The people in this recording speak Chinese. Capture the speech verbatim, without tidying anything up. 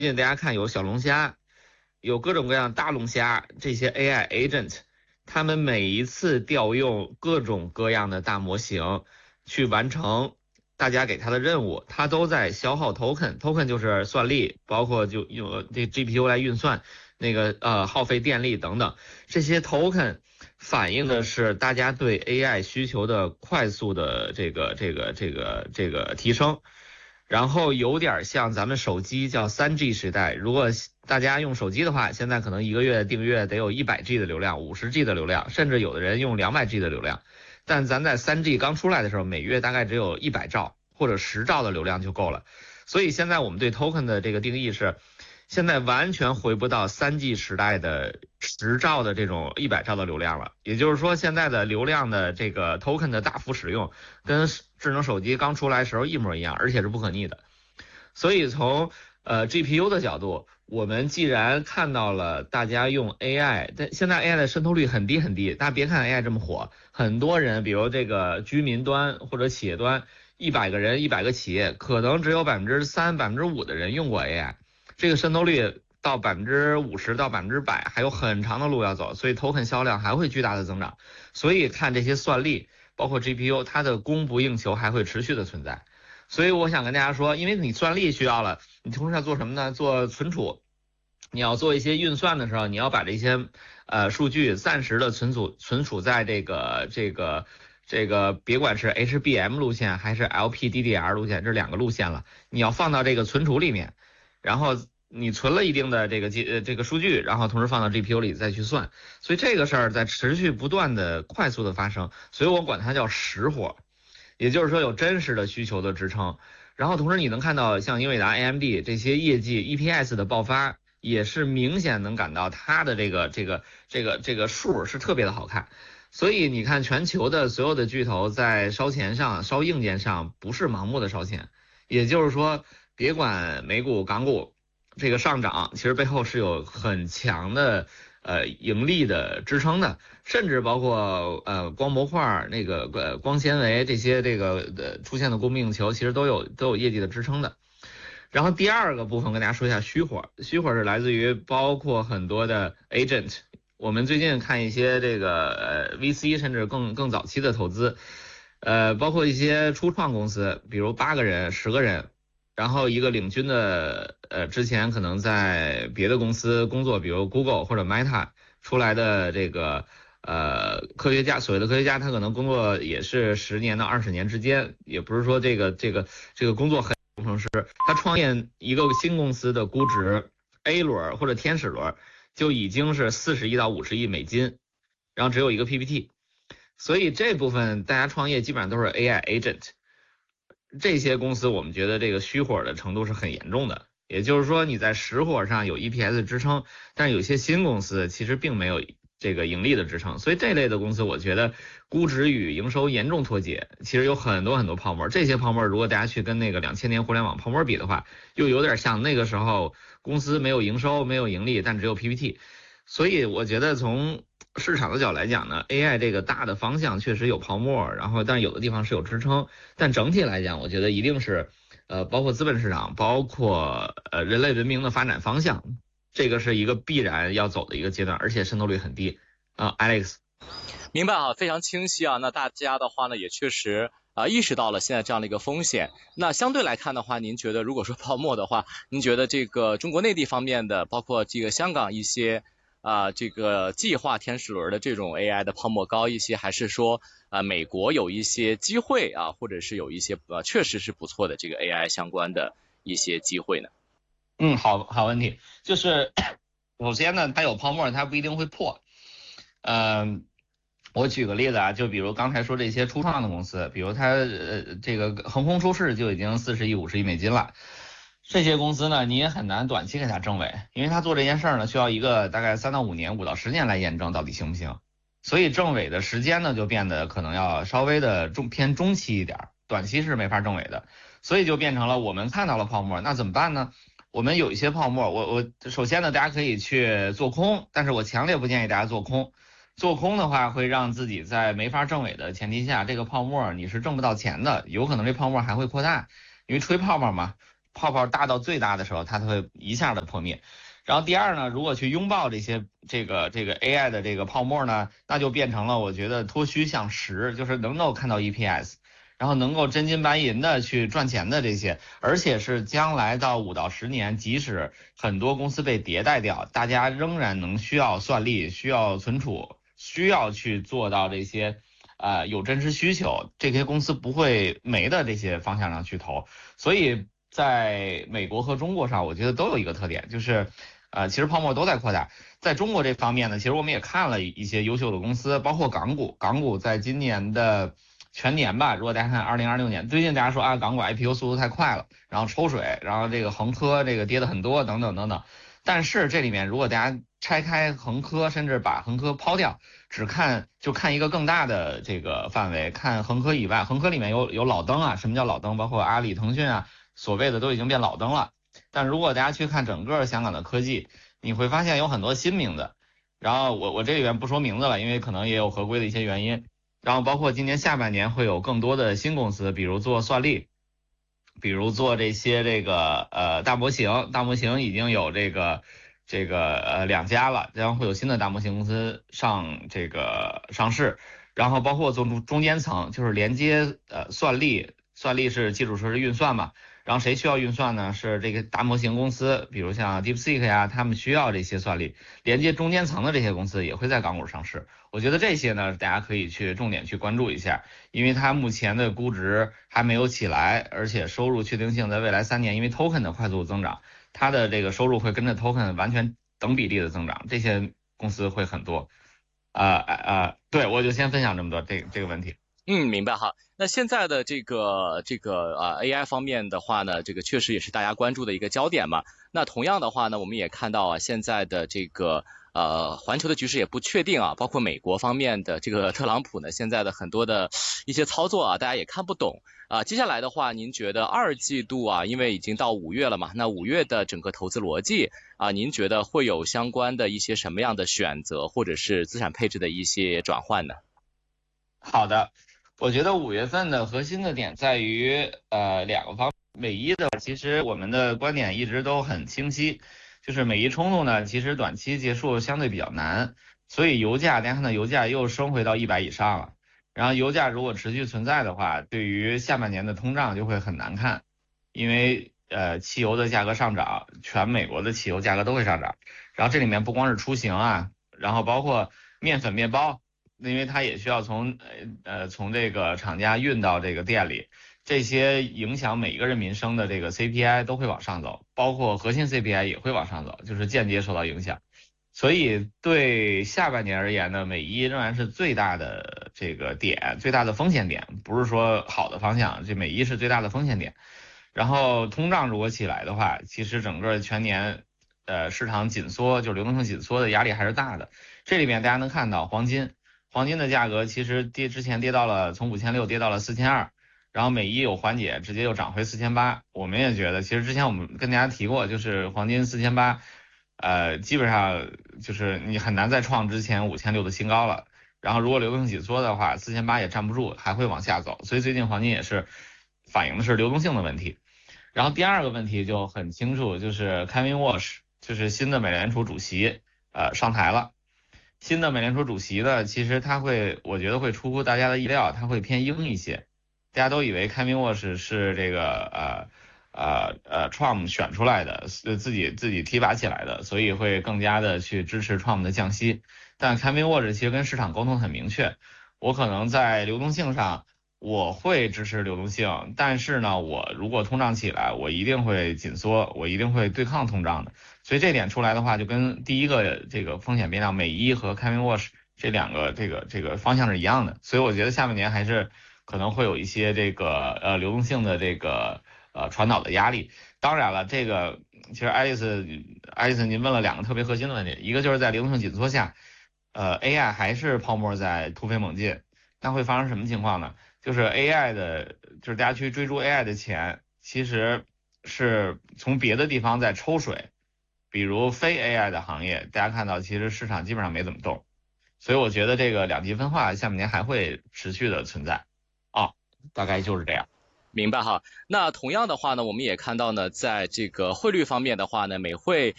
最近大家看有小龙虾，有各种各样大龙虾这些 A I agent，他们每一次调用各种各样的大模型去完成大家给他的任务，它都在消耗 token，token 就是算力，包括就用这 G P U 来运算，那个呃耗费电力等等，这些 token 反映的是大家对 A I 需求的快速的这个这个这个这个提升。然后有点像咱们手机叫 三 G 时代，如果大家用手机的话，现在可能一个月订阅得有 一百 G 的流量， 五十 G 的流量，甚至有的人用 两百 G 的流量。但咱在 三 G 刚出来的时候，每月大概只有一百兆或者十兆的流量就够了。所以现在我们对 token 的这个定义是，现在完全回不到 三 G 时代的十兆的这种一百兆的流量了。也就是说，现在的流量的这个 token 的大幅使用，跟智能手机刚出来的时候一模一样，而且是不可逆的。所以从呃 G P U 的角度，我们既然看到了大家用 A I， 但现在 A I 的渗透率很低很低。大家别看 A I 这么火，很多人，比如这个居民端或者企业端，一百个人一百个企业，可能只有百分之三、百分之五的人用过 A I， 这个渗透率到百分之五十到百分之百还有很长的路要走，所以 token 销量还会巨大的增长。所以看这些算力，包括 G P U， 它的供不应求还会持续的存在。所以我想跟大家说，因为你算力需要了，你同时要做什么呢？做存储。你要做一些运算的时候，你要把这些呃数据暂时的存储存储在这个这个这个，别管是 H B M 路线还是 L P D D R 路线，这两个路线了，你要放到这个存储里面，然后你存了一定的这个呃这个数据，然后同时放到 G P U 里再去算。所以这个事儿在持续不断的快速的发生，所以我管它叫实活。也就是说有真实的需求的支撑，然后同时你能看到像英伟达、A M D 这些业绩 E P S 的爆发，也是明显能感到它的这个这个这个这个数是特别的好看。所以你看全球的所有的巨头在烧钱上、烧硬件上不是盲目的烧钱，也就是说别管美股、港股这个上涨，其实背后是有很强的呃盈利的支撑的。甚至包括呃光模块那个呃光纤维这些这个呃出现的供不应求，其实都有都有业绩的支撑的。然后第二个部分跟大家说一下虚火，虚火是来自于包括很多的 agent。我们最近看一些这个呃 V C 甚至更更早期的投资，呃包括一些初创公司，比如八个人、十个人，然后一个领军的呃之前可能在别的公司工作，比如 Google 或者 Meta 出来的这个。呃，科学家，所谓的科学家，他可能工作也是十年到二十年之间，也不是说这个这个这个工作很工程师，他创业一个新公司的估值 A 轮或者天使轮就已经是四十亿到五十亿美金，然后只有一个 P P T， 所以这部分大家创业基本上都是 A I agent， 这些公司我们觉得这个虚火的程度是很严重的。也就是说你在实火上有 E P S 支撑，但是有些新公司其实并没有这个盈利的支撑，所以这类的公司我觉得估值与营收严重脱节，其实有很多很多泡沫。这些泡沫如果大家去跟那个两千年互联网泡沫比的话，又有点像那个时候公司没有营收没有盈利，但只有 P P T。 所以我觉得从市场的角度来讲呢， A I 这个大的方向确实有泡沫，然后但是有的地方是有支撑，但整体来讲我觉得一定是呃包括资本市场，包括呃人类文明的发展方向，这个是一个必然要走的一个阶段，而且渗透率很低啊。Alex， 明白啊，非常清晰啊。那大家的话呢，也确实啊、呃、意识到了现在这样的一个风险。那相对来看的话，您觉得如果说泡沫的话，您觉得这个中国内地方面的，包括这个香港一些啊、呃、这个计划天使轮的这种 A I 的泡沫高一些，还是说啊、呃、美国有一些机会啊，或者是有一些呃确实是不错的这个 A I 相关的一些机会呢？ 嗯，好好问题，就是首先呢，它有泡沫，它不一定会破。嗯、呃，我举个例子啊，就比如刚才说这些初创的公司，比如它呃这个横空出世就已经四十亿、五十亿美金了，这些公司呢，你也很难短期给它证伪，因为它做这件事儿呢，需要一个大概三到五年、五到十年来验证到底行不行，所以证伪的时间呢，就变得可能要稍微的中偏中期一点，短期是没法证伪的，所以就变成了我们看到了泡沫，那怎么办呢？我们有一些泡沫，我我首先呢，大家可以去做空，但是我强烈不建议大家做空。做空的话会让自己在没法证伪的前提下，这个泡沫你是挣不到钱的，有可能这泡沫还会扩大，因为吹泡沫嘛， 泡泡大到最大的时候，它才会一下的破灭。然后第二呢，如果去拥抱这些这个这个 A I 的这个泡沫呢，那就变成了我觉得脱虚向实，就是能够看到 E P S，然后能够真金白银的去赚钱的这些，而且是将来到五到十年，即使很多公司被迭代掉，大家仍然能需要算力、需要存储、需要去做到这些。呃，有真实需求，这些公司不会没的这些方向上去投，所以在美国和中国上，我觉得都有一个特点，就是，呃，其实泡沫都在扩大。在中国这方面呢，其实我们也看了一些优秀的公司，包括港股，港股在今年的全年吧，如果大家看二零二六年，最近大家说啊，港股 I P O 速度太快了，然后抽水，然后这个恒科这个跌的很多，等等等等。但是这里面如果大家拆开恒科，甚至把恒科抛掉，只看就看一个更大的这个范围，看恒科以外，恒科里面有有老登啊，什么叫老登？包括阿里、腾讯啊，所谓的都已经变老登了。但如果大家去看整个香港的科技，你会发现有很多新名字。然后我我这里边不说名字了，因为可能也有合规的一些原因。然后包括今年下半年会有更多的新公司，比如做算力。比如做这些这个呃大模型，大模型已经有这个这个呃两家了，然后会有新的大模型公司上这个上市，然后包括做中中间层，就是连接呃算力，算力是基础设施运算嘛，然后谁需要运算呢？是这个大模型公司，比如像 DeepSeek 呀，他们需要这些算力，连接中间层的这些公司也会在港股上市。我觉得这些呢，大家可以去重点去关注一下，因为它目前的估值还没有起来，而且收入确定性在未来三年，因为 token 的快速增长，它的这个收入会跟着 token 完全等比例的增长，这些公司会很多。啊啊啊，对，我就先分享这么多这这个问题。 嗯，明白哈。那现在的这个这个啊 A I 方面的话呢，这个确实也是大家关注的一个焦点嘛。那同样的话呢，我们也看到啊，现在的这个呃环球的局势也不确定啊，包括美国方面的这个特朗普呢，现在的很多的一些操作啊，大家也看不懂啊。接下来的话，您觉得二季度啊，因为已经到五月了嘛，那五月的整个投资逻辑啊，您觉得会有相关的一些什么样的选择，或者是资产配置的一些转换呢？ 好的。我觉得五月份的核心的点在于呃两个方面，美一的其实我们的观点一直都很清晰，就是美一冲突呢，其实短期结束相对比较难，所以油价大家看到油价又升回到一百以上了，然后油价如果持续存在的话，对于下半年的通胀就会很难看，因为呃汽油的价格上涨，全美国的汽油价格都会上涨，然后这里面不光是出行啊，然后包括面粉、面包。因为它也需要从呃呃从这个厂家运到这个店里，这些影响每一个人民生的这个 C P I 都会往上走，包括核心 C P I 也会往上走，就是间接受到影响。所以对下半年而言呢，美一仍然是最大的这个点，最大的风险点，不是说好的方向，这美一是最大的风险点。然后通胀如果起来的话，其实整个全年呃市场紧缩，就流动性紧缩的压力还是大的。这里面大家能看到黄金。黄金的价格其实跌之前跌到了从五千六跌到了四千二，然后美一有缓解，直接又涨回四千八。我们也觉得，其实之前我们跟大家提过，就是黄金四千八，呃，基本上就是你很难再创之前五千六的新高了。然后如果流动性紧缩的话，四千八也站不住，还会往下走。所以最近黄金也是反映的是流动性的问题。然后第二个问题就很清楚，就是 Kevin Walsh，就是新的美联储主席，呃，上台了。新的美联储主席呢，其实他会，我觉得会出乎大家的意料，他会偏鹰一些。大家都以为 Kevin Walsh 是这个呃呃呃 Trump 选出来的，是自己自己提拔起来的，所以会更加的去支持 Trump 的降息。但 Kevin Walsh 其实跟市场沟通很明确，我可能在流动性上我会支持流动性，但是呢，我如果通胀起来，我一定会紧缩，我一定会对抗通胀的。所以这点出来的话，就跟第一个这个风险变量美一和 Kevin Walsh 这两个这个这个方向是一样的。所以我觉得下半年还是可能会有一些这个呃流动性的这个呃传导的压力。当然了，这个其实爱丽丝爱丽丝您问了两个特别核心的问题，一个就是在流动性紧缩下，呃 A I 还是泡沫在突飞猛进，那会发生什么情况呢？就是 A I 的，就是大家去追逐 A I 的钱，其实是从别的地方在抽水。比如非 A I 的行业，大家看到其实市场基本上没怎么动，所以我觉得这个两极分化下半年还会持续的存在啊，大概就是这样。 明白哈。那同样的话呢，我们也看到呢，在这个汇率方面的话呢，美汇